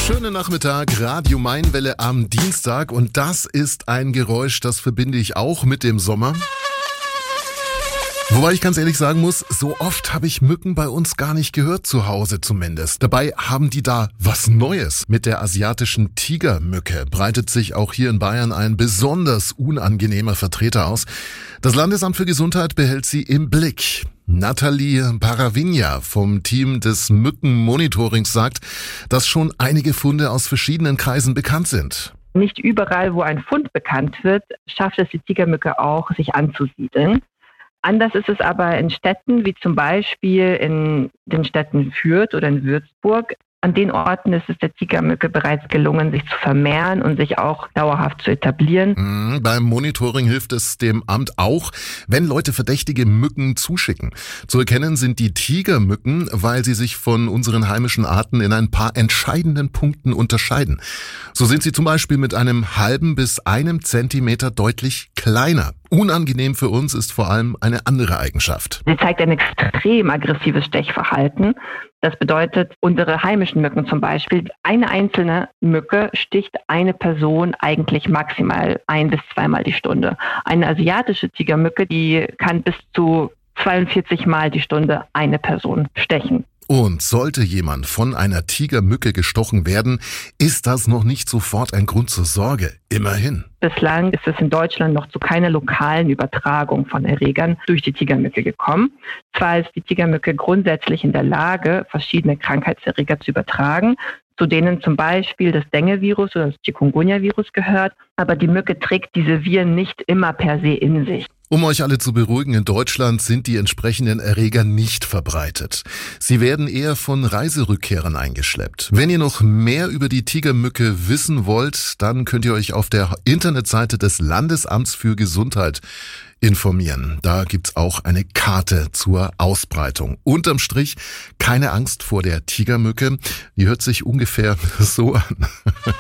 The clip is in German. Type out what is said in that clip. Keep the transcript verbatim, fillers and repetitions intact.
Schönen Nachmittag, Radio Mainwelle am Dienstag und das ist ein Geräusch, das verbinde ich auch mit dem Sommer. Wobei ich ganz ehrlich sagen muss, so oft habe ich Mücken bei uns gar nicht gehört, zu Hause zumindest. Dabei haben die da was Neues. Mit der asiatischen Tigermücke breitet sich auch hier in Bayern ein besonders unangenehmer Vertreter aus. Das Landesamt für Gesundheit behält sie im Blick. Nathalie Paravigna vom Team des Mückenmonitorings sagt, dass schon einige Funde aus verschiedenen Kreisen bekannt sind. Nicht überall, wo ein Fund bekannt wird, schafft es die Tigermücke auch, sich anzusiedeln. Anders ist es aber in Städten, wie zum Beispiel in den Städten Fürth oder in Würzburg. An den Orten ist es der Tigermücke bereits gelungen, sich zu vermehren und sich auch dauerhaft zu etablieren. Mhm, beim Monitoring hilft es dem Amt auch, wenn Leute verdächtige Mücken zuschicken. Zu erkennen sind die Tigermücken, weil sie sich von unseren heimischen Arten in ein paar entscheidenden Punkten unterscheiden. So sind sie zum Beispiel mit einem halben bis einem Zentimeter deutlich kleiner. Unangenehm für uns ist vor allem eine andere Eigenschaft. Sie zeigt ein extrem aggressives Stechverhalten. Das bedeutet, unsere heimischen Mücken zum Beispiel, eine einzelne Mücke sticht eine Person eigentlich maximal ein bis zweimal die Stunde. Eine asiatische Tigermücke, die kann bis zu zweiundvierzig Mal die Stunde eine Person stechen. Und sollte jemand von einer Tigermücke gestochen werden, ist das noch nicht sofort ein Grund zur Sorge. Immerhin. Bislang ist es in Deutschland noch zu keiner lokalen Übertragung von Erregern durch die Tigermücke gekommen. Zwar ist die Tigermücke grundsätzlich in der Lage, verschiedene Krankheitserreger zu übertragen, zu denen zum Beispiel das Dengue-Virus oder das Chikungunya-Virus gehört, aber die Mücke trägt diese Viren nicht immer per se in sich. Um euch alle zu beruhigen, in Deutschland sind die entsprechenden Erreger nicht verbreitet. Sie werden eher von Reiserückkehrern eingeschleppt. Wenn ihr noch mehr über die Tigermücke wissen wollt, dann könnt ihr euch auf der Internetseite des Landesamts für Gesundheit informieren. Da gibt's auch eine Karte zur Ausbreitung. Unterm Strich keine Angst vor der Tigermücke. Die hört sich ungefähr so an.